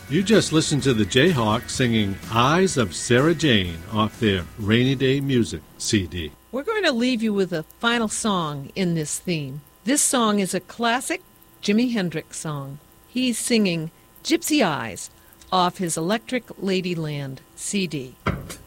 You just listened to the Jayhawks singing Eyes of Sarah Jane off their Rainy Day Music CD. We're going to leave you with a final song in this theme. This song is a classic Jimi Hendrix song. He's singing Gypsy Eyes off his Electric Ladyland CD.